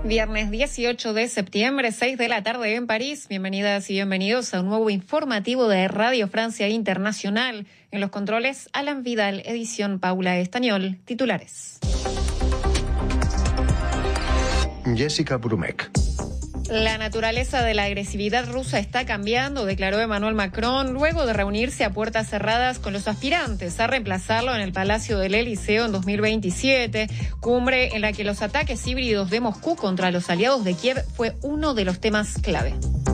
Viernes 18 de septiembre, 6 de la tarde en París. Bienvenidas y bienvenidos a un nuevo informativo de Radio Francia Internacional. En los controles, Alan Vidal, edición Paula Estañol. Titulares. Jessica Brumeck. La naturaleza de la agresividad rusa está cambiando, declaró Emmanuel Macron, luego de reunirse a puertas cerradas con los aspirantes a reemplazarlo en el Palacio del Eliseo en 2027, cumbre en la que los ataques híbridos de Moscú contra los aliados de Kiev fue uno de los temas clave.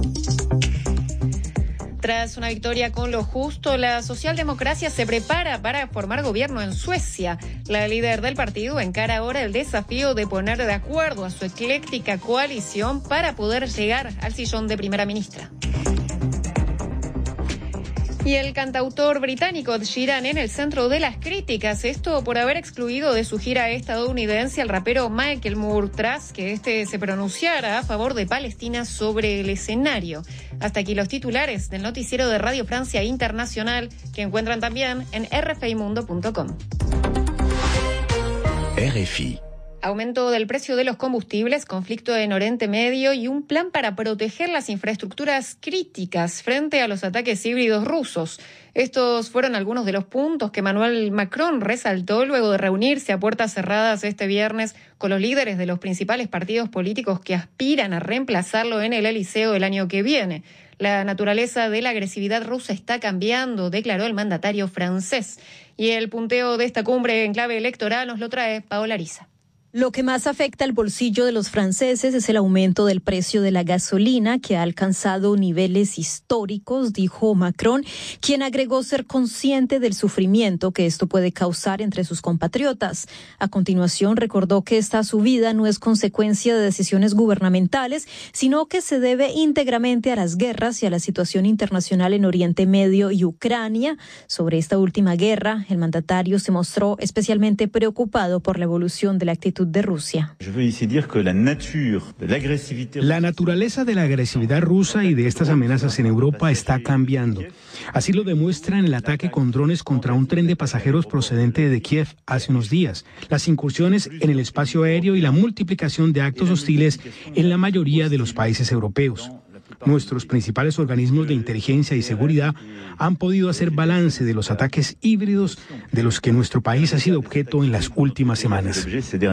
Tras una victoria con lo justo, la socialdemocracia se prepara para formar gobierno en Suecia. La líder del partido encara ahora el desafío de poner de acuerdo a su ecléctica coalición para poder llegar al sillón de primera ministra. Y el cantautor británico Ed Sheeran en el centro de las críticas, esto por haber excluido de su gira estadounidense al rapero Michael Moore tras que este se pronunciara a favor de Palestina sobre el escenario. Hasta aquí los titulares del noticiero de Radio Francia Internacional, que encuentran también en rfimundo.com. RFI. Aumento del precio de los combustibles, conflicto en Oriente Medio y un plan para proteger las infraestructuras críticas frente a los ataques híbridos rusos. Estos fueron algunos de los puntos que Emmanuel Macron resaltó luego de reunirse a puertas cerradas este viernes con los líderes de los principales partidos políticos que aspiran a reemplazarlo en el Eliseo el año que viene. La naturaleza de la agresividad rusa está cambiando, declaró el mandatario francés. Y el punteo de esta cumbre en clave electoral nos lo trae Paola Ariza. Lo que más afecta al bolsillo de los franceses es el aumento del precio de la gasolina, que ha alcanzado niveles históricos, dijo Macron, quien agregó ser consciente del sufrimiento que esto puede causar entre sus compatriotas. A continuación, recordó que esta subida no es consecuencia de decisiones gubernamentales, sino que se debe íntegramente a las guerras y a la situación internacional en Oriente Medio y Ucrania. Sobre esta última guerra, el mandatario se mostró especialmente preocupado por la evolución de la actitud de Rusia. La naturaleza de la agresividad rusa y de estas amenazas en Europa está cambiando. Así lo demuestra en el ataque con drones contra un tren de pasajeros procedente de Kiev hace unos días, las incursiones en el espacio aéreo y la multiplicación de actos hostiles en la mayoría de los países europeos. Nuestros principales organismos de inteligencia y seguridad han podido hacer balance de los ataques híbridos de los que nuestro país ha sido objeto en las últimas semanas.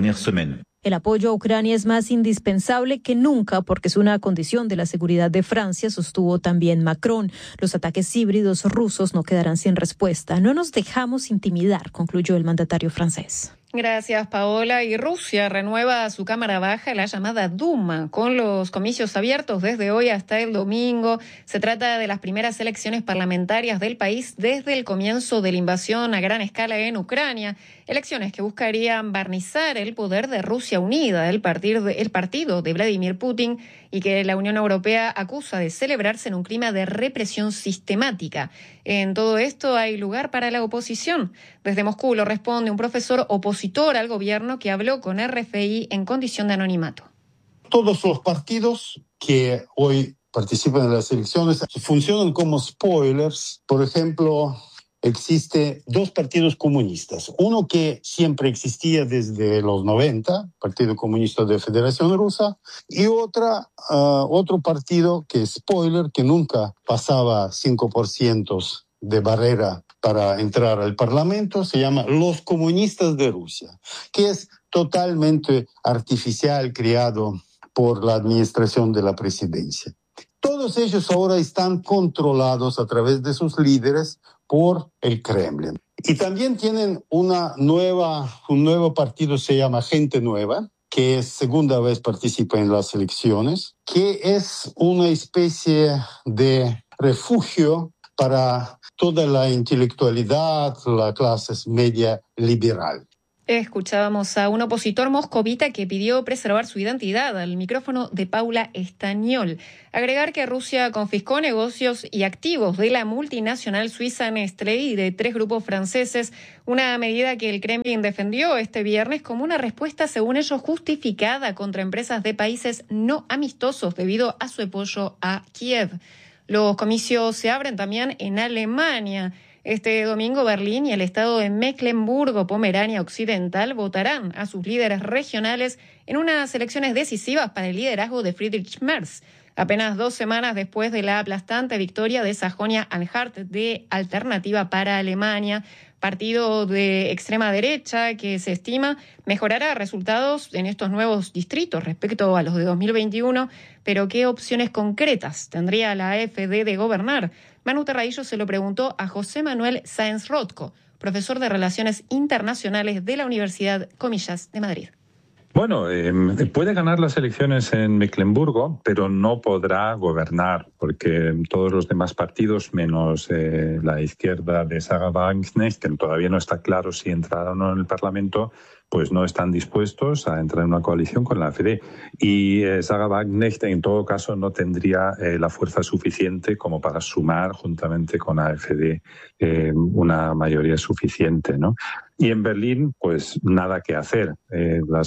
El apoyo a Ucrania es más indispensable que nunca porque es una condición de la seguridad de Francia, sostuvo también Macron. Los ataques híbridos rusos no quedarán sin respuesta. No nos dejamos intimidar, concluyó el mandatario francés. Gracias, Paola. Y Rusia renueva su Cámara Baja, la llamada Duma, con los comicios abiertos desde hoy hasta el domingo. Se trata de las primeras elecciones parlamentarias del país desde el comienzo de la invasión a gran escala en Ucrania. Elecciones que buscarían barnizar el poder de Rusia Unida, el partido de Vladimir Putin, y que la Unión Europea acusa de celebrarse en un clima de represión sistemática. En todo esto hay lugar para la oposición. Desde Moscú lo responde un profesor opositor al gobierno que habló con RFI en condición de anonimato. Todos los partidos que hoy participan en las elecciones funcionan como spoilers. Por ejemplo, existe dos partidos comunistas. Uno que siempre existía desde los 90, Partido Comunista de Federación Rusa, y otro partido que es spoiler, que nunca pasaba 5% de barrera para entrar al Parlamento, se llama Los Comunistas de Rusia, que es totalmente artificial, creado por la administración de la presidencia. Todos ellos ahora están controlados a través de sus líderes por el Kremlin. Y también tienen un nuevo partido, se llama Gente Nueva, que es segunda vez participa en las elecciones, que es una especie de refugio para toda la intelectualidad, la clase media liberal. Escuchábamos a un opositor moscovita que pidió preservar su identidad al micrófono de Paula Estañol. Agregar que Rusia confiscó negocios y activos de la multinacional suiza Nestlé y de 3 grupos franceses, una medida que el Kremlin defendió este viernes como una respuesta, según ellos, justificada contra empresas de países no amistosos debido a su apoyo a Kiev. Los comicios se abren también en Alemania. Este domingo Berlín y el estado de Mecklemburgo-Pomerania Occidental votarán a sus líderes regionales en unas elecciones decisivas para el liderazgo de Friedrich Merz. Apenas 2 semanas después de la aplastante victoria de Sajonia-Anhalt de Alternativa para Alemania, partido de extrema derecha que se estima mejorará resultados en estos nuevos distritos respecto a los de 2021, pero ¿qué opciones concretas tendría la AfD de gobernar? Manu Terradillo se lo preguntó a José Manuel Sáenz Rothko, profesor de Relaciones Internacionales de la Universidad Comillas de Madrid. Bueno, puede ganar las elecciones en Mecklemburgo, pero no podrá gobernar, porque todos los demás partidos, menos la izquierda de Sarah Wagenknecht, que todavía no está claro si entrará o no en el Parlamento, pues no están dispuestos a entrar en una coalición con la AfD. Y Sarah Wagenknecht, en todo caso, no tendría la fuerza suficiente como para sumar, juntamente con la AfD, una mayoría suficiente, ¿no? Y en Berlín, pues nada que hacer. Las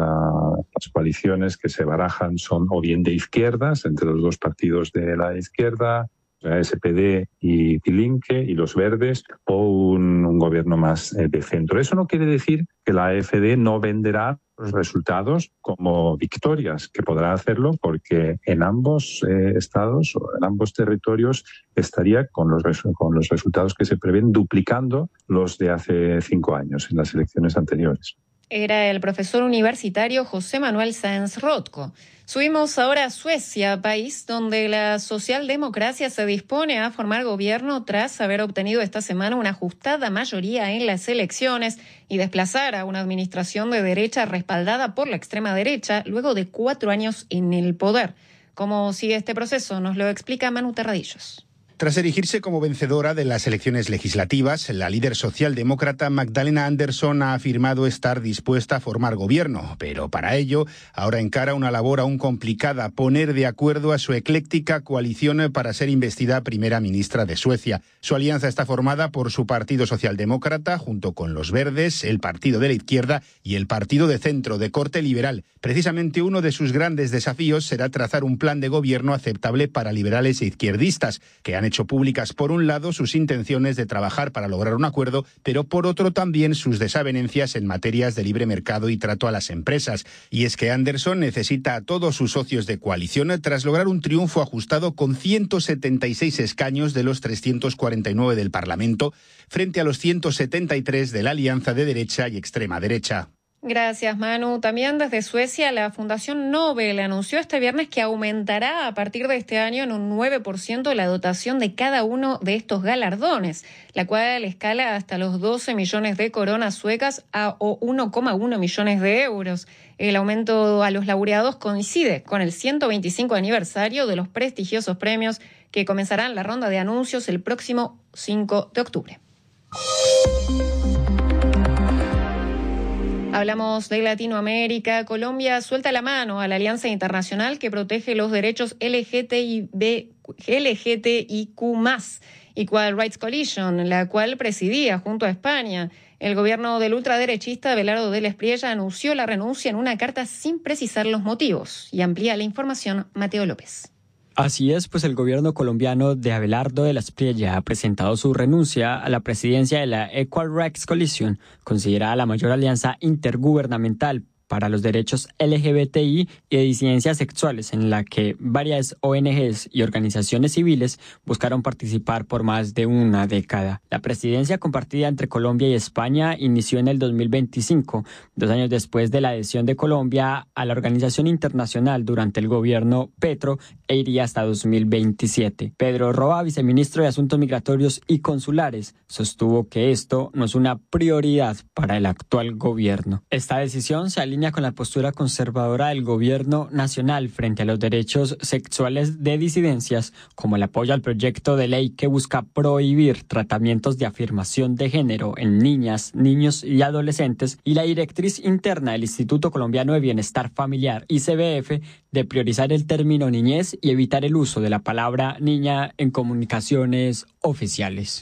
coaliciones que se barajan son o bien de izquierdas, entre los dos partidos de la izquierda, la SPD y Die Linke y los Verdes, o un gobierno más de centro. Eso no quiere decir que la AfD no venderá los resultados como victorias, que podrá hacerlo porque en ambos estados o en ambos territorios estaría con los resultados que se prevén duplicando los de hace 5 años en las elecciones anteriores. Era el profesor universitario José Manuel Sáenz Rothko. Subimos ahora a Suecia, país donde la socialdemocracia se dispone a formar gobierno tras haber obtenido esta semana una ajustada mayoría en las elecciones y desplazar a una administración de derecha respaldada por la extrema derecha luego de 4 años en el poder. ¿Cómo sigue este proceso? Nos lo explica Manu Terradillos. Tras erigirse como vencedora de las elecciones legislativas, la líder socialdemócrata Magdalena Andersson ha afirmado estar dispuesta a formar gobierno, pero para ello ahora encara una labor aún complicada: poner de acuerdo a su ecléctica coalición para ser investida primera ministra de Suecia. Su alianza está formada por su partido socialdemócrata junto con los Verdes, el partido de la izquierda y el partido de centro de corte liberal. Precisamente uno de sus grandes desafíos será trazar un plan de gobierno aceptable para liberales e izquierdistas, que han hecho públicas por un lado sus intenciones de trabajar para lograr un acuerdo, pero por otro también sus desavenencias en materias de libre mercado y trato a las empresas. Y es que Andersson necesita a todos sus socios de coalición tras lograr un triunfo ajustado con 176 escaños de los 349 del Parlamento frente a los 173 de la alianza de derecha y extrema derecha. Gracias, Manu. También desde Suecia, la Fundación Nobel anunció este viernes que aumentará a partir de este año en un 9% la dotación de cada uno de estos galardones, la cual escala hasta los 12 millones de coronas suecas o 1,1 millones de euros. El aumento a los laureados coincide con el 125 aniversario de los prestigiosos premios que comenzarán la ronda de anuncios el próximo 5 de octubre. Hablamos de Latinoamérica. Colombia suelta la mano a la Alianza Internacional que protege los derechos LGTIQ+, Equal Rights Coalition, la cual presidía junto a España. El gobierno del ultraderechista Abelardo del Espriella anunció la renuncia en una carta sin precisar los motivos. Y amplía la información Mateo López. Así es, pues el gobierno colombiano de Abelardo del Espriella ha presentado su renuncia a la presidencia de la Equal Rights Coalition, considerada la mayor alianza intergubernamental para los derechos LGBTI y de disidencias sexuales, en la que varias ONGs y organizaciones civiles buscaron participar por más de una década. La presidencia compartida entre Colombia y España inició en el 2025, 2 años después de la adhesión de Colombia a la organización internacional durante el gobierno Petro, e iría hasta 2027. Pedro Roa, viceministro de Asuntos Migratorios y Consulares, sostuvo que esto no es una prioridad para el actual gobierno. Esta decisión se alinea con la postura conservadora del gobierno nacional frente a los derechos sexuales de disidencias, como el apoyo al proyecto de ley que busca prohibir tratamientos de afirmación de género en niñas, niños y adolescentes, y la directriz interna del Instituto Colombiano de Bienestar Familiar, ICBF, de priorizar el término niñez y evitar el uso de la palabra niña en comunicaciones oficiales.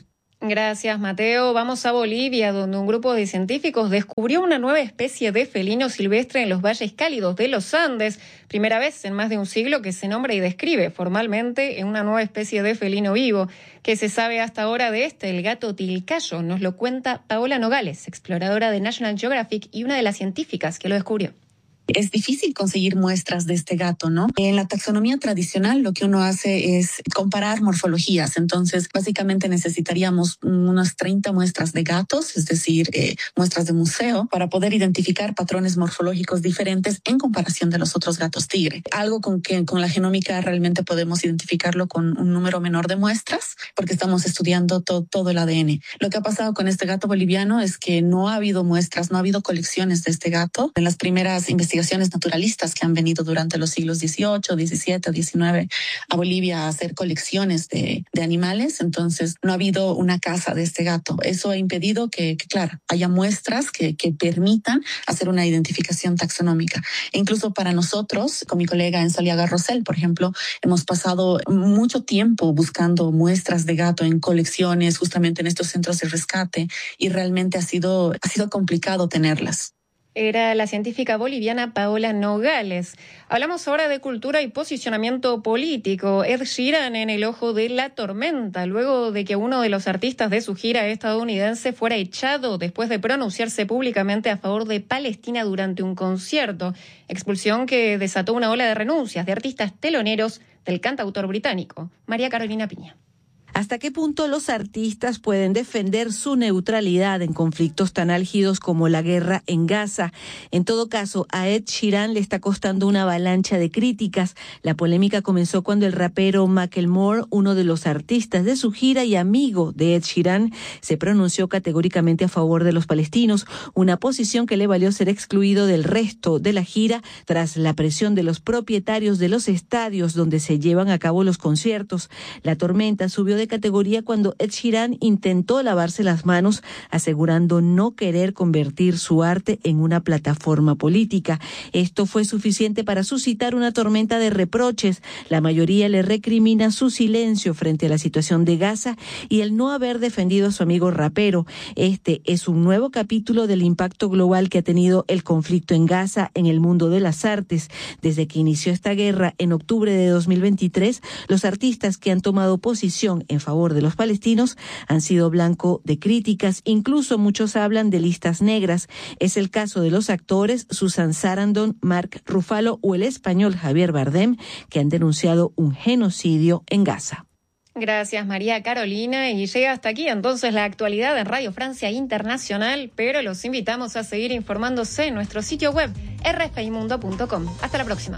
Gracias, Mateo. Vamos a Bolivia, donde un grupo de científicos descubrió una nueva especie de felino silvestre en los valles cálidos de los Andes. Primera vez en más de un siglo que se nombra y describe formalmente en una nueva especie de felino vivo. ¿Qué se sabe hasta ahora de el gato tilcayo? Nos lo cuenta Paola Nogales, exploradora de National Geographic y una de las científicas que lo descubrió. Es difícil conseguir muestras de este gato, ¿no? En la taxonomía tradicional lo que uno hace es comparar morfologías. Entonces, básicamente necesitaríamos unas 30 muestras de gatos, es decir, muestras de museo, para poder identificar patrones morfológicos diferentes en comparación de los otros gatos tigre. Algo con la genómica realmente podemos identificarlo con un número menor de muestras, porque estamos estudiando todo el ADN. Lo que ha pasado con este gato boliviano es que no ha habido muestras, no ha habido colecciones de este gato. En las primeras investigaciones naturalistas que han venido durante los siglos XVIII, XVII, XIX a Bolivia a hacer colecciones de animales, entonces no ha habido una caza de este gato. Eso ha impedido que claro, haya muestras que permitan hacer una identificación taxonómica. E incluso para nosotros, con mi colega Enzo Aliaga Rosell, por ejemplo, hemos pasado mucho tiempo buscando muestras de gato en colecciones, justamente en estos centros de rescate, y realmente ha sido complicado tenerlas. Era la científica boliviana Paola Nogales. Hablamos ahora de cultura y posicionamiento político. Ed Sheeran en el ojo de la tormenta, luego de que uno de los artistas de su gira estadounidense fuera echado después de pronunciarse públicamente a favor de Palestina durante un concierto. Expulsión que desató una ola de renuncias de artistas teloneros del cantautor británico. María Carolina Piña. ¿Hasta qué punto los artistas pueden defender su neutralidad en conflictos tan álgidos como la guerra en Gaza? En todo caso, a Ed Sheeran le está costando una avalancha de críticas. La polémica comenzó cuando el rapero Macklemore, uno de los artistas de su gira y amigo de Ed Sheeran, se pronunció categóricamente a favor de los palestinos, una posición que le valió ser excluido del resto de la gira tras la presión de los propietarios de los estadios donde se llevan a cabo los conciertos. La tormenta subió de categoría cuando Ed Sheeran intentó lavarse las manos, asegurando no querer convertir su arte en una plataforma política. Esto fue suficiente para suscitar una tormenta de reproches. La mayoría le recrimina su silencio frente a la situación de Gaza y el no haber defendido a su amigo rapero. Este es un nuevo capítulo del impacto global que ha tenido el conflicto en Gaza en el mundo de las artes. Desde que inició esta guerra en octubre de 2023, los artistas que han tomado posición en favor de los palestinos han sido blanco de críticas, incluso muchos hablan de listas negras. Es el caso de los actores Susan Sarandon, Mark Ruffalo o el español Javier Bardem, que han denunciado un genocidio en Gaza. Gracias, María Carolina. Y llega hasta aquí entonces la actualidad en Radio Francia Internacional, pero los invitamos a seguir informándose en nuestro sitio web rfimundo.com. Hasta la próxima.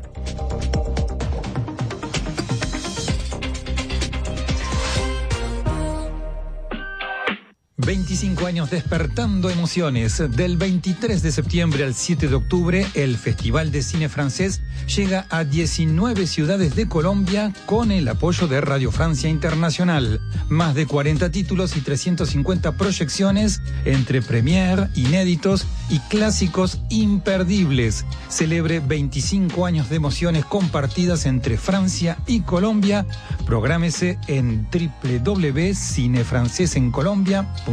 25 años despertando emociones. Del 23 de septiembre al 7 de octubre, el Festival de Cine Francés llega a 19 ciudades de Colombia con el apoyo de Radio Francia Internacional. Más de 40 títulos y 350 proyecciones entre premier, inéditos y clásicos imperdibles. Celebre 25 años de emociones compartidas entre Francia y Colombia. Prográmese en www.cinefrancesencolombia.com.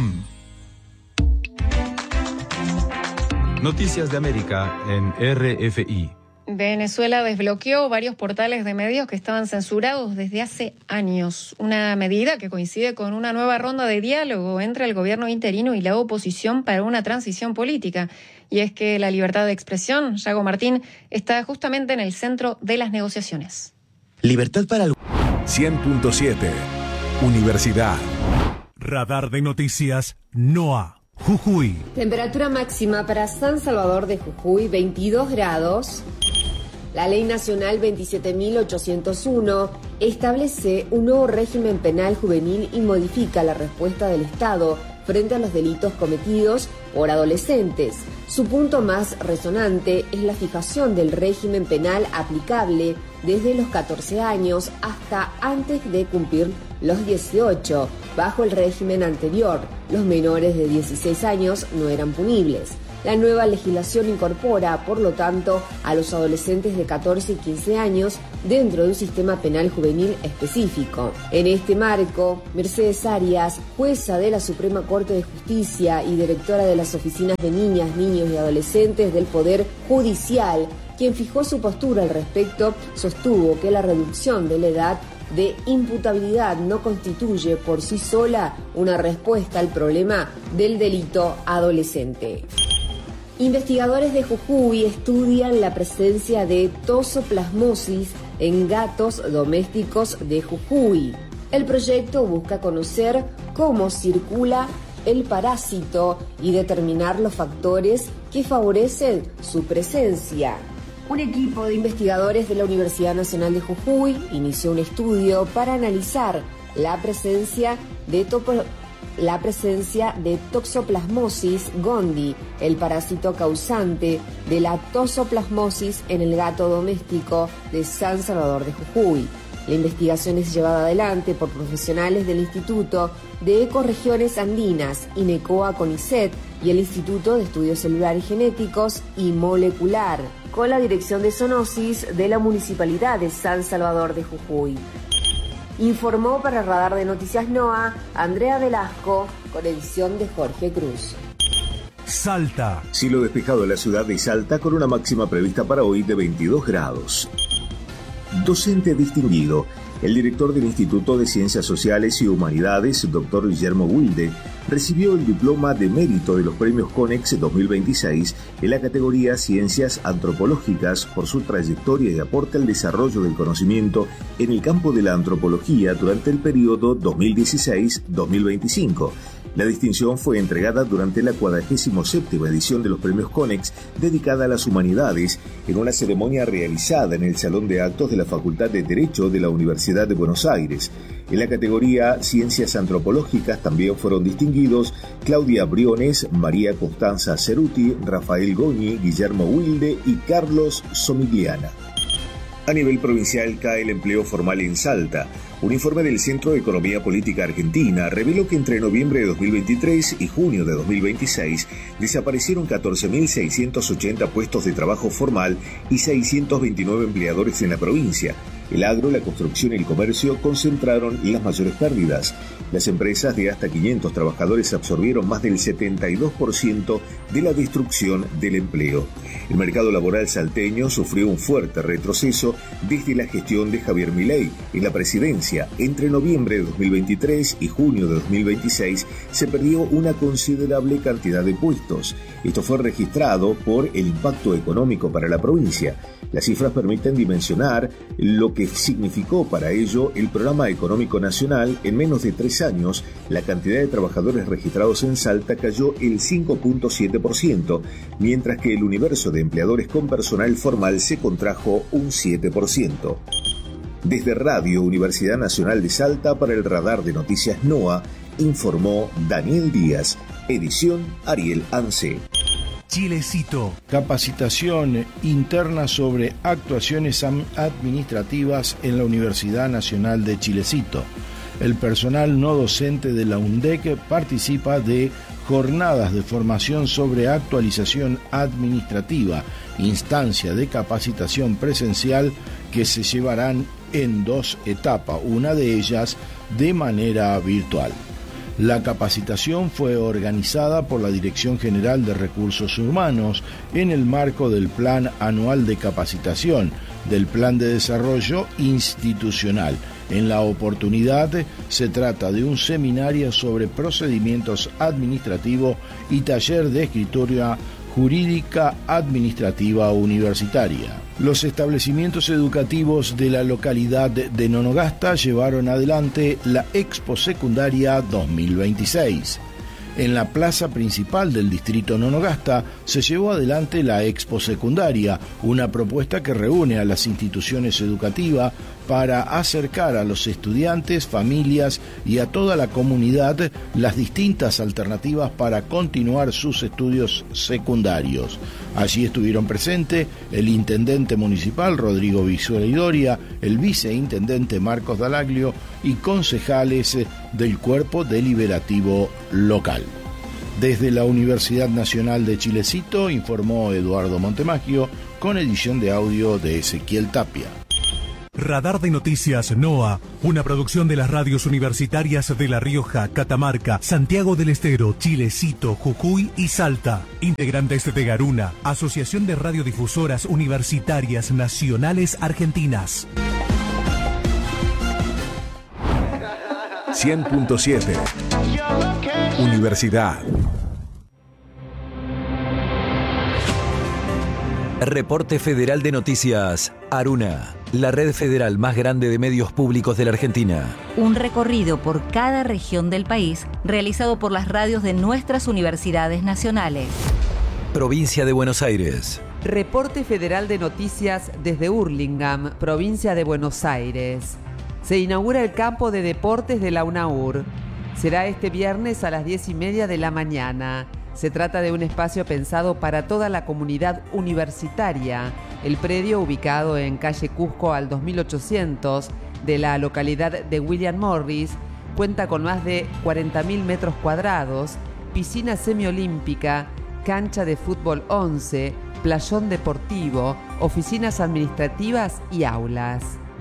Noticias de América en RFI. Venezuela desbloqueó varios portales de medios que estaban censurados desde hace años. Una medida que coincide con una nueva ronda de diálogo entre el gobierno interino y la oposición para una transición política. Y es que la libertad de expresión, Yago Martín, está justamente en el centro de las negociaciones. Libertad para el 100.7 Universidad. Radar de noticias NOA. Jujuy. Temperatura máxima para San Salvador de Jujuy, 22 grados. La Ley Nacional 27.801 establece un nuevo régimen penal juvenil y modifica la respuesta del Estado frente a los delitos cometidos por adolescentes. Su punto más resonante es la fijación del régimen penal aplicable desde los 14 años hasta antes de cumplir los 18. Bajo el régimen anterior, los menores de 16 años no eran punibles. La nueva legislación incorpora, por lo tanto, a los adolescentes de 14 y 15 años dentro de un sistema penal juvenil específico. En este marco, Mercedes Arias, jueza de la Suprema Corte de Justicia y directora de las oficinas de niñas, niños y adolescentes del Poder Judicial, quien fijó su postura al respecto, sostuvo que la reducción de la edad de imputabilidad no constituye por sí sola una respuesta al problema del delito adolescente. Investigadores de Jujuy estudian la presencia de tosoplasmosis en gatos domésticos de Jujuy. El proyecto busca conocer cómo circula el parásito y determinar los factores que favorecen su presencia. Un equipo de investigadores de la Universidad Nacional de Jujuy inició un estudio para analizar la presencia de Toxoplasmosis gondii, el parásito causante de la tosoplasmosis en el gato doméstico de San Salvador de Jujuy. La investigación es llevada adelante por profesionales del Instituto de Ecorregiones Andinas, INECOA CONICET, y el Instituto de Estudios Celulares Genéticos y Molecular, con la dirección de zoonosis de la Municipalidad de San Salvador de Jujuy. Informó para Radar de Noticias NOA, Andrea Velasco, con edición de Jorge Cruz. Salta. Cielo despejado en la ciudad de Salta con una máxima prevista para hoy de 22 grados. Docente distinguido. El director del Instituto de Ciencias Sociales y Humanidades, Dr. Guillermo Wilde, recibió el diploma de mérito de los premios CONEX 2026 en la categoría Ciencias Antropológicas por su trayectoria y aporte al desarrollo del conocimiento en el campo de la antropología durante el periodo 2016-2025. La distinción fue entregada durante la 47ª edición de los premios CONEX dedicada a las humanidades en una ceremonia realizada en el Salón de Actos de la Facultad de Derecho de la Universidad de Buenos Aires. En la categoría Ciencias Antropológicas también fueron distinguidos Claudia Briones, María Constanza Ceruti, Rafael Goñi, Guillermo Wilde y Carlos Somigliana. A nivel provincial cae el empleo formal en Salta. Un informe del Centro de Economía Política Argentina reveló que entre noviembre de 2023 y junio de 2026 desaparecieron 14.680 puestos de trabajo formal y 629 empleadores en la provincia. El agro, la construcción y el comercio concentraron las mayores pérdidas. Las empresas de hasta 500 trabajadores absorbieron más del 72% de la destrucción del empleo. El mercado laboral salteño sufrió un fuerte retroceso desde la gestión de Javier Milei en la presidencia. Entre noviembre de 2023 y junio de 2026 se perdió una considerable cantidad de puestos. Esto fue registrado por el impacto económico para la provincia. Las cifras permiten dimensionar lo que significó para ello el Programa Económico Nacional. En menos de 3 años, la cantidad de trabajadores registrados en Salta cayó el 5.7%, mientras que el universo de empleadores con personal formal se contrajo un 7%. Desde Radio Universidad Nacional de Salta para el Radar de Noticias NOA, informó Daniel Díaz, edición Ariel Ance. Chilecito. Capacitación interna sobre actuaciones administrativas en la Universidad Nacional de Chilecito. El personal no docente de la UNDEC participa de jornadas de formación sobre actualización administrativa, instancia de capacitación presencial que se llevarán en 2 etapas, una de ellas de manera virtual. La capacitación fue organizada por la Dirección General de Recursos Humanos en el marco del Plan Anual de Capacitación del Plan de Desarrollo Institucional. En la oportunidad se trata de un seminario sobre procedimientos administrativos y taller de escritura jurídica administrativa universitaria. Los establecimientos educativos de la localidad de Nonogasta llevaron adelante la Expo Secundaria 2026. En la plaza principal del distrito Nonogasta se llevó adelante la Expo Secundaria, una propuesta que reúne a las instituciones educativas para acercar a los estudiantes, familias y a toda la comunidad las distintas alternativas para continuar sus estudios secundarios. Allí estuvieron presentes el intendente municipal Rodrigo Visualidoria, el viceintendente Marcos Dalaglio y concejales del cuerpo deliberativo local. Desde la Universidad Nacional de Chilecito informó Eduardo Montemaggio con edición de audio de Ezequiel Tapia. Radar de Noticias NOA, una producción de las radios universitarias de La Rioja, Catamarca, Santiago del Estero, Chilecito, Jujuy y Salta. Integrantes de Garuna, Asociación de Radiodifusoras Universitarias Nacionales Argentinas. 100.7 Universidad. Reporte Federal de Noticias, Aruna, la red federal más grande de medios públicos de la Argentina. Un recorrido por cada región del país realizado por las radios de nuestras universidades nacionales. Provincia de Buenos Aires. Reporte Federal de Noticias desde Hurlingham, provincia de Buenos Aires. Se inaugura el campo de deportes de la UNAUR. Será este viernes a las 10:30 de la mañana. Se trata de un espacio pensado para toda la comunidad universitaria. El predio, ubicado en calle Cusco al 2800 de la localidad de William Morris, cuenta con más de 40.000 metros cuadrados, piscina semiolímpica, cancha de fútbol 11, playón deportivo, oficinas administrativas y aulas.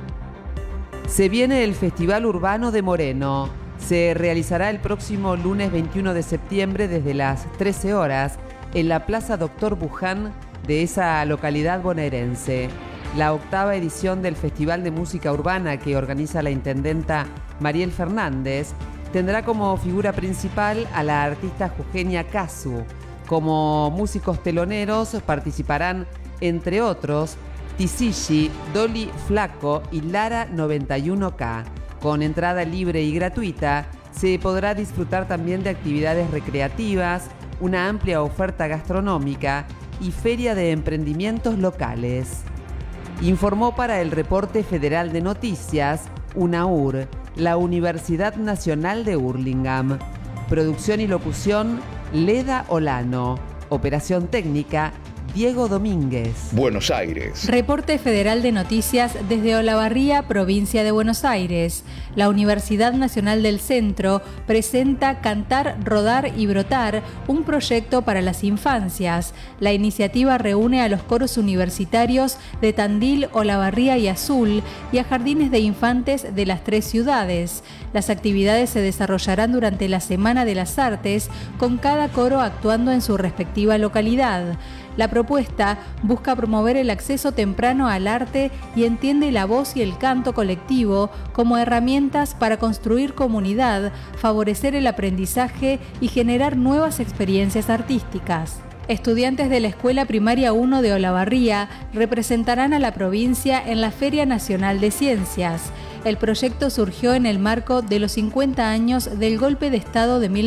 Se viene el Festival Urbano de Moreno. Se realizará el próximo lunes 21 de septiembre desde las 13 horas en la Plaza Doctor Buján de esa localidad bonaerense. La 8ª edición del Festival de Música Urbana que organiza la intendenta Mariel Fernández tendrá como figura principal a la artista jujeña Casu. Como músicos teloneros participarán, entre otros, Tisishi, Dolly Flaco y Lara 91K. Con entrada libre y gratuita, se podrá disfrutar también de actividades recreativas, una amplia oferta gastronómica y feria de emprendimientos locales. Informó para el Reporte Federal de Noticias, UNAUR, la Universidad Nacional de Hurlingham. Producción y locución, Leda Olano. Operación técnica, Diego Domínguez. Buenos Aires. Reporte Federal de Noticias desde Olavarría, provincia de Buenos Aires. La Universidad Nacional del Centro presenta Cantar, Rodar y Brotar, un proyecto para las infancias. La iniciativa reúne a los coros universitarios de Tandil, Olavarría y Azul y a jardines de infantes de las 3 ciudades. Las actividades se desarrollarán durante la Semana de las Artes, con cada coro actuando en su respectiva localidad. La propuesta busca promover el acceso temprano al arte y entiende la voz y el canto colectivo como herramientas para construir comunidad, favorecer el aprendizaje y generar nuevas experiencias artísticas. Estudiantes de la Escuela Primaria 1 de Olavarría representarán a la provincia en la Feria Nacional de Ciencias. El proyecto surgió en el marco de los 50 años del Golpe de Estado de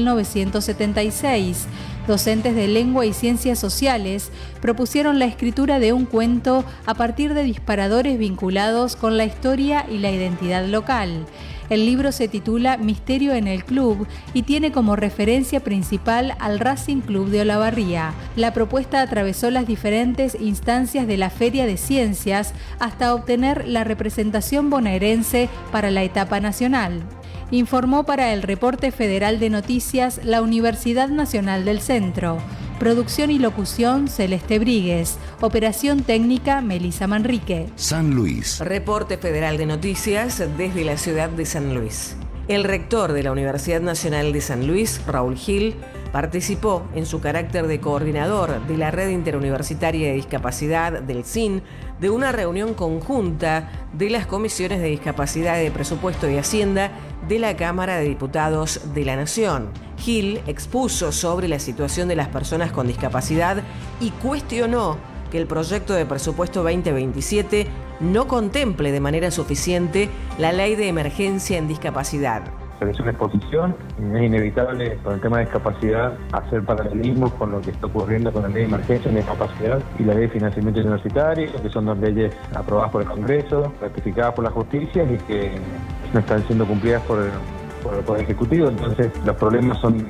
1976. Docentes de Lengua y Ciencias Sociales propusieron la escritura de un cuento a partir de disparadores vinculados con la historia y la identidad local. El libro se titula Misterio en el Club y tiene como referencia principal al Racing Club de Olavarría. La propuesta atravesó las diferentes instancias de la Feria de Ciencias hasta obtener la representación bonaerense para la etapa nacional. Informó para el Reporte Federal de Noticias la Universidad Nacional del Centro. Producción y locución, Celeste Bríguez. Operación técnica, Melisa Manrique. San Luis. Reporte Federal de Noticias desde la ciudad de San Luis. El rector de la Universidad Nacional de San Luis, Raúl Gil, participó en su carácter de coordinador de la Red Interuniversitaria de Discapacidad del CIN de una reunión conjunta de las comisiones de Discapacidad, de Presupuesto y Hacienda de la Cámara de Diputados de la Nación. Gil expuso sobre la situación de las personas con discapacidad y cuestionó que el proyecto de presupuesto 2027 no contemple de manera suficiente la ley de emergencia en discapacidad. Es una exposición, es inevitable con el tema de discapacidad hacer paralelismos con lo que está ocurriendo con la ley de emergencia en discapacidad y la ley de financiamiento universitario, que son dos leyes aprobadas por el Congreso, ratificadas por la justicia y que no están siendo cumplidas por el Poder Ejecutivo. Entonces los problemas son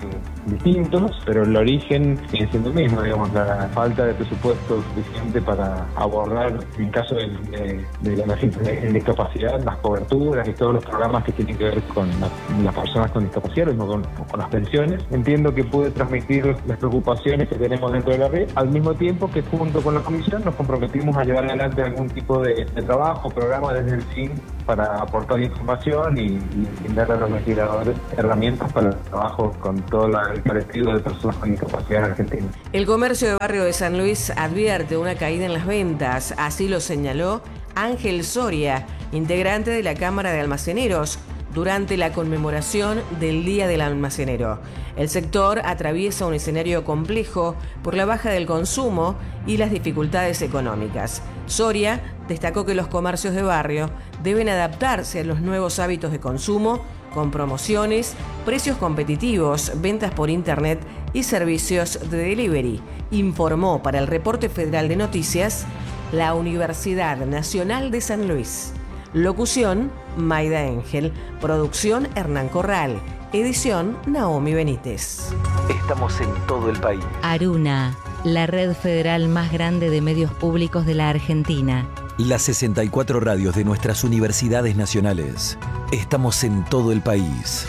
distintos, pero el origen sigue siendo el mismo, digamos, la falta de presupuesto suficiente para abordar, en caso de la gente en discapacidad, las coberturas y todos los programas que tienen que ver con las personas con discapacidad, lo mismo con las pensiones. Entiendo que pude transmitir las preocupaciones que tenemos dentro de la red, al mismo tiempo que junto con la comisión nos comprometimos a llevar adelante algún tipo de trabajo, programa desde el CIN para aportar información y darle a los legisladores herramientas para el trabajo con todo el colectivo de personas con discapacidad en Argentina. El comercio de barrio de San Luis advierte una caída en las ventas, así lo señaló Ángel Soria, integrante de la Cámara de Almaceneros, durante la conmemoración del Día del Almacenero. El sector atraviesa un escenario complejo por la baja del consumo y las dificultades económicas. Soria destacó que los comercios de barrio deben adaptarse a los nuevos hábitos de consumo con promociones, precios competitivos, ventas por internet y servicios de delivery, informó para el Reporte Federal de Noticias la Universidad Nacional de San Luis. Locución, Maida Engel. Producción, Hernán Corral. Edición, Naomi Benítez. Estamos en todo el país. Aruna, la red federal más grande de medios públicos de la Argentina. Las 64 radios de nuestras universidades nacionales. Estamos en todo el país.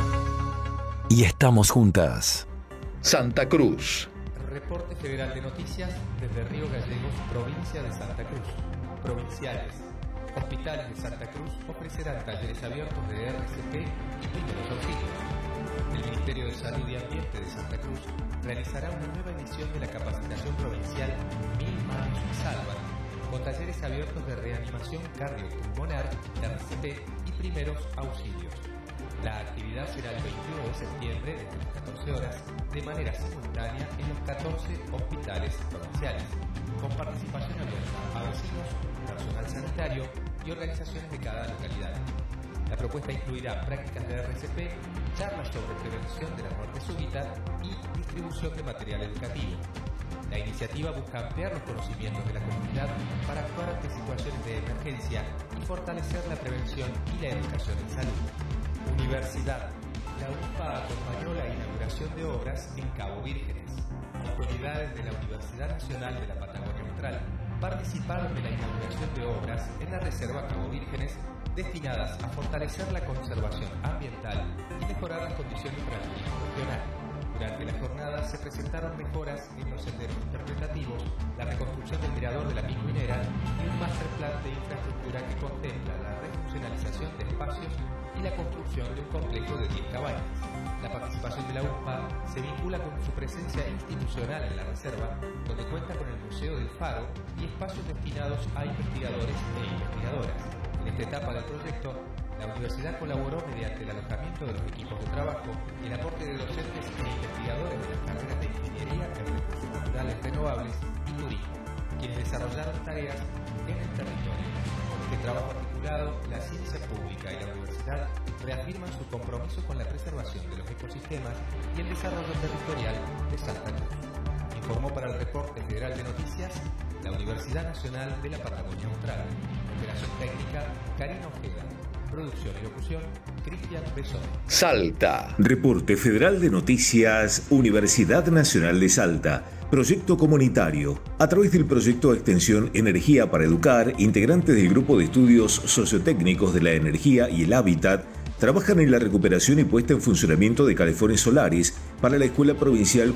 Y estamos juntas. Santa Cruz. Reporte Federal de Noticias desde Río Gallegos, provincia de Santa Cruz. Provinciales. Hospitales de Santa Cruz ofrecerán talleres abiertos de RCP y primeros auxilios. El Ministerio de Salud y Ambiente de Santa Cruz realizará una nueva edición de la capacitación provincial 1000 manos que salvan, con talleres abiertos de reanimación cardiopulmonar, RCP y primeros auxilios. La actividad será el 21 de septiembre desde las 14 horas, de manera simultánea en los 14 hospitales provinciales, con participación abierta a vecinos, personal sanitario y organizaciones de cada localidad. La propuesta incluirá prácticas de RCP, charlas sobre prevención de la muerte súbita y distribución de material educativo. La iniciativa busca ampliar los conocimientos de la comunidad para actuar ante situaciones de emergencia y fortalecer la prevención y la educación en salud. Universidad. La UPA acompañó la inauguración de obras en Cabo Vírgenes. Autoridades de la Universidad Nacional de la Patagonia Austral participaron de la inauguración de obras en la Reserva Cabo Vírgenes destinadas a fortalecer la conservación ambiental y mejorar las condiciones para el turismo regional. Durante la jornada se presentaron mejoras en los senderos interpretativos, la reconstrucción del mirador de la Pingüinera y un master plan de infraestructura que contempla la refuncionalización de espacios y la construcción de un complejo de 10 cabañas. La participación de la UPA se vincula con su presencia institucional en la reserva, donde cuenta con el Museo del Faro y espacios destinados a investigadores e investigadoras. En esta etapa del proyecto, la universidad colaboró mediante el alojamiento de los equipos de trabajo y el aporte de docentes e investigadores de las carreras de Ingeniería en Recursos Naturales Renovables y Turismo, quienes desarrollaron tareas en el territorio. Con este trabajo articulado, la ciencia pública y la universidad reafirman su compromiso con la preservación de los ecosistemas y el desarrollo territorial de Santa Cruz. Informó para el Reporte Federal de Noticias la Universidad Nacional de la Patagonia Austral. Operación técnica, Karina Ojeda. Producción y locución, Cristian Besón. Salta. Reporte Federal de Noticias, Universidad Nacional de Salta. Proyecto comunitario. A través del proyecto Extensión Energía para Educar, integrantes del Grupo de Estudios Sociotécnicos de la Energía y el Hábitat trabajan en la recuperación y puesta en funcionamiento de calefones solares para la Escuela Provincial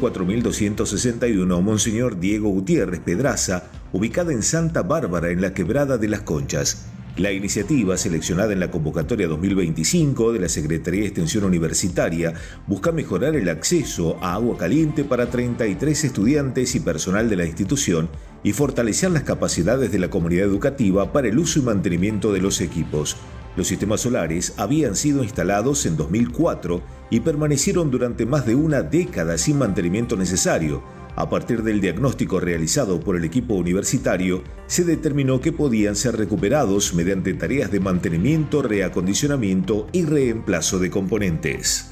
4261 Monseñor Diego Gutiérrez Pedraza, ubicada en Santa Bárbara, en la Quebrada de las Conchas. La iniciativa, seleccionada en la convocatoria 2025 de la Secretaría de Extensión Universitaria, busca mejorar el acceso a agua caliente para 33 estudiantes y personal de la institución y fortalecer las capacidades de la comunidad educativa para el uso y mantenimiento de los equipos. Los sistemas solares habían sido instalados en 2004 y permanecieron durante más de una década sin mantenimiento necesario. A partir del diagnóstico realizado por el equipo universitario, se determinó que podían ser recuperados mediante tareas de mantenimiento, reacondicionamiento y reemplazo de componentes.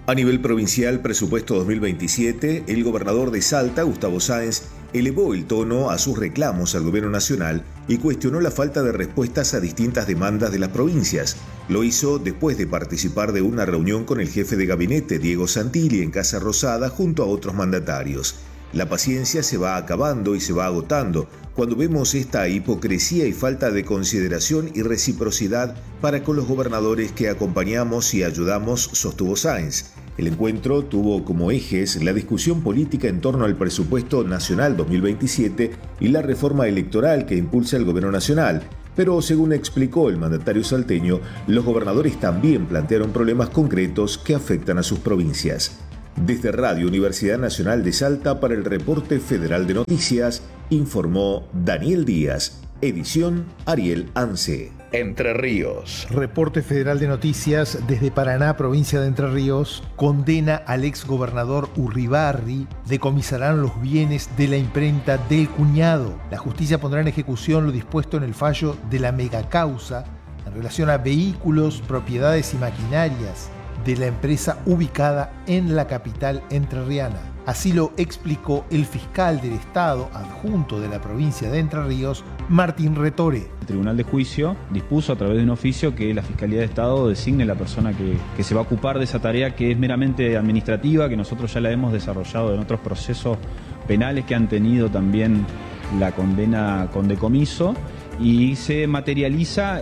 A nivel provincial, presupuesto 2027, el gobernador de Salta, Gustavo Sáenz, elevó el tono a sus reclamos al gobierno nacional y cuestionó la falta de respuestas a distintas demandas de las provincias. Lo hizo después de participar de una reunión con el jefe de gabinete, Diego Santilli, en Casa Rosada, junto a otros mandatarios. La paciencia se va acabando y se va agotando cuando vemos esta hipocresía y falta de consideración y reciprocidad para con los gobernadores que acompañamos y ayudamos, sostuvo Sáenz. El encuentro tuvo como ejes la discusión política en torno al presupuesto nacional 2027 y la reforma electoral que impulsa el gobierno nacional. Pero, según explicó el mandatario salteño, los gobernadores también plantearon problemas concretos que afectan a sus provincias. Desde Radio Universidad Nacional de Salta para el Reporte Federal de Noticias, informó Daniel Díaz, edición Ariel Anse. Entre Ríos. Reporte Federal de Noticias desde Paraná, provincia de Entre Ríos, condena al exgobernador Urribarri, decomisarán los bienes de la imprenta del cuñado. La justicia pondrá en ejecución lo dispuesto en el fallo de la megacausa en relación a vehículos, propiedades y maquinarias de la empresa ubicada en la capital entrerriana. Así lo explicó el fiscal del Estado adjunto de la provincia de Entre Ríos, Martín Retore. El Tribunal de Juicio dispuso a través de un oficio que la Fiscalía de Estado designe la persona que se va a ocupar de esa tarea que es meramente administrativa, que nosotros ya la hemos desarrollado en otros procesos penales que han tenido también la condena con decomiso. Y se materializa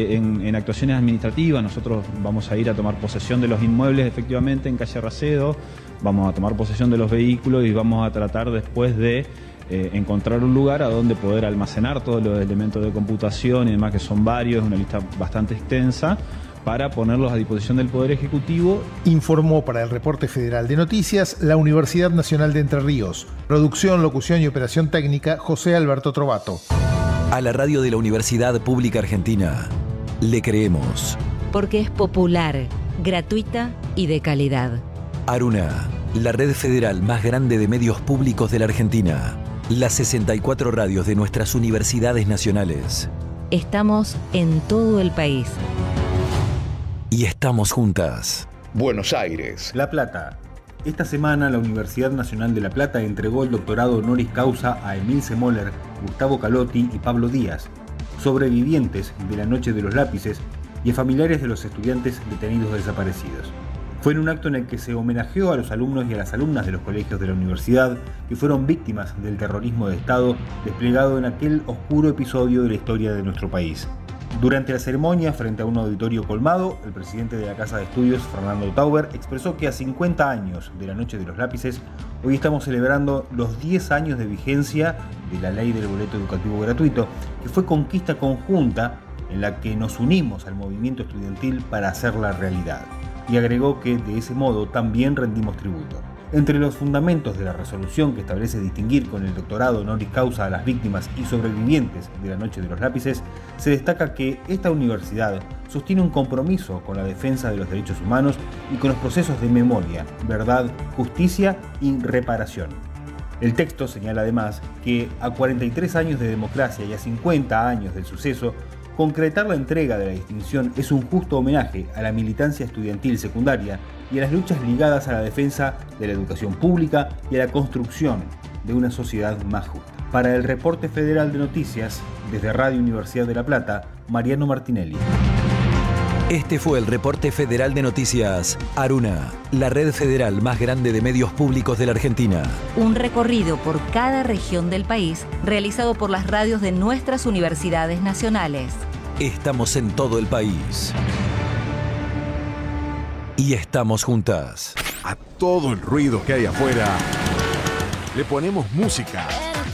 en actuaciones administrativas. Nosotros vamos a ir a tomar posesión de los inmuebles efectivamente en calle Racedo, vamos a tomar posesión de los vehículos y vamos a tratar después de encontrar un lugar a donde poder almacenar todos los elementos de computación y demás, que son varios, una lista bastante extensa, para ponerlos a disposición del Poder Ejecutivo. Informó para el Reporte Federal de Noticias la Universidad Nacional de Entre Ríos. Producción, locución y operación técnica, José Alberto Trovato. A la radio de la Universidad Pública Argentina le creemos. Porque es popular, gratuita y de calidad. Aruna, la red federal más grande de medios públicos de la Argentina. Las 64 radios de nuestras universidades nacionales. Estamos en todo el país. Y estamos juntas. Buenos Aires. La Plata. Esta semana la Universidad Nacional de La Plata entregó el doctorado honoris causa a Emilce Moller, Gustavo Calotti y Pablo Díaz, sobrevivientes de la Noche de los Lápices y a familiares de los estudiantes detenidos desaparecidos. Fue en un acto en el que se homenajeó a los alumnos y a las alumnas de los colegios de la universidad que fueron víctimas del terrorismo de Estado desplegado en aquel oscuro episodio de la historia de nuestro país. Durante la ceremonia, frente a un auditorio colmado, el presidente de la Casa de Estudios, Fernando Tauber, expresó que a 50 años de la Noche de los Lápices, hoy estamos celebrando los 10 años de vigencia de la Ley del Boleto Educativo Gratuito, que fue conquista conjunta en la que nos unimos al movimiento estudiantil para hacerla realidad. Y agregó que de ese modo también rendimos tributo. Entre los fundamentos de la resolución que establece distinguir con el doctorado honoris causa a las víctimas y sobrevivientes de la Noche de los Lápices, se destaca que esta universidad sostiene un compromiso con la defensa de los derechos humanos y con los procesos de memoria, verdad, justicia y reparación. El texto señala además que a 43 años de democracia y a 50 años del suceso, concretar la entrega de la distinción es un justo homenaje a la militancia estudiantil secundaria y a las luchas ligadas a la defensa de la educación pública y a la construcción de una sociedad más justa. Para el Reporte Federal de Noticias, desde Radio Universidad de La Plata, Mariano Martinelli. Este fue el Reporte Federal de Noticias Aruna, la red federal más grande de medios públicos de la Argentina. Un recorrido por cada región del país realizado por las radios de nuestras universidades nacionales. Estamos en todo el país. Y estamos juntas. A todo el ruido que hay afuera, le ponemos música.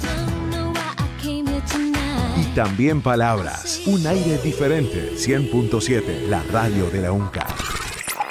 Y también palabras. Un aire diferente. 100.7, la radio de la UNCA.